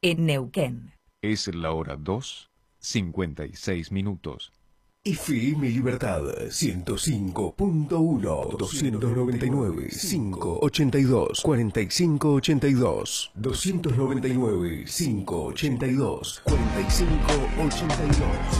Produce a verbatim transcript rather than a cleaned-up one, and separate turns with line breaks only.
en Neuquén.
Es la hora dos, cincuenta y seis minutos.
F M Libertad ciento cinco punto uno, doscientos noventa y nueve, quinientos ochenta y dos, cuarenta y cinco ochenta y dos, doscientos noventa y nueve, quinientos ochenta y dos, cuarenta y cinco ochenta y dos.